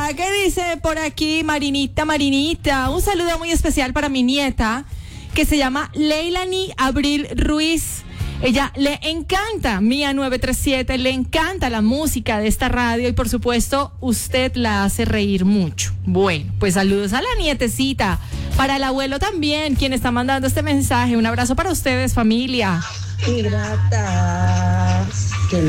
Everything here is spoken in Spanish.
Hola, ¿qué dice por aquí Marinita? Un saludo muy especial para mi nieta, que se llama Leilani Abril Ruiz. Ella le encanta Mía 937, le encanta la música de esta radio y por supuesto usted la hace reír mucho. Bueno, pues saludos a la nietecita, para el abuelo también, quien está mandando este mensaje. Un abrazo para ustedes, familia. Gratas.